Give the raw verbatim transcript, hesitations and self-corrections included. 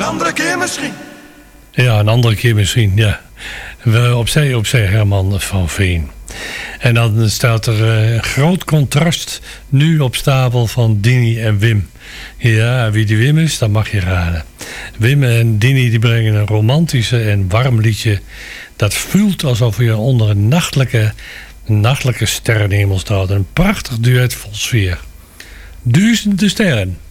andere keer misschien. Ja, een andere keer misschien, ja. We opzij, opzij Herman van Veen. En dan staat er uh, een groot contrast nu op stapel van Dini en Wim. Ja, wie die Wim is, dat mag je raden. Wim en Dini die brengen een romantische en warm liedje. Dat voelt alsof je onder een nachtelijke, nachtelijke sterrenhemel staat. Een prachtig duet vol sfeer. Duizenden sterren.